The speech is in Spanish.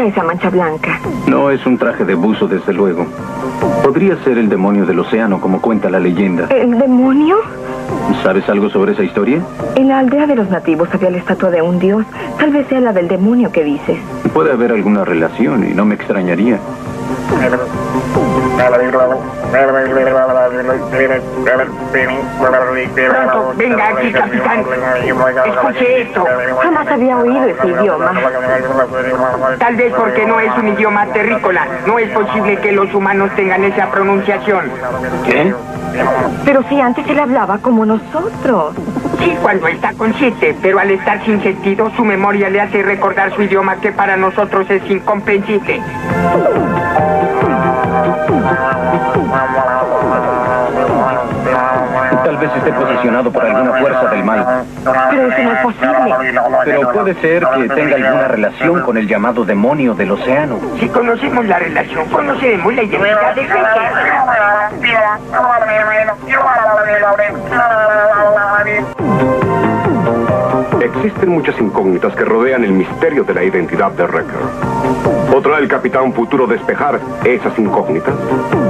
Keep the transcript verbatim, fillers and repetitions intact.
esa mancha blanca? No es un traje de buzo, desde luego. Podría ser el demonio del océano, como cuenta la leyenda. ¿El demonio? ¿Sabes algo sobre esa historia? En la aldea de los nativos había la estatua de un dios. Tal vez sea la del demonio que dices. Puede haber alguna relación y no me extrañaría. Pronto, venga aquí, capitán. Escuche esto. Jamás había oído ese idioma. Tal vez porque no es un idioma terrícola. No es posible que los humanos tengan esa pronunciación. ¿Qué? Pero si antes él hablaba como nosotros. Sí, cuando está consciente, pero al estar sin sentido, su memoria le hace recordar su idioma que para nosotros es incomprensible. Tal vez esté posicionado por alguna fuerza del mal. Pero eso no es posible. Pero puede ser que tenga alguna relación con el llamado demonio del océano. Si conocemos la relación, conoceremos la identidad de Hecker. Existen muchas incógnitas que rodean el misterio de la identidad de Wrecker. ¿Podrá el Capitán Futuro despejar esas incógnitas?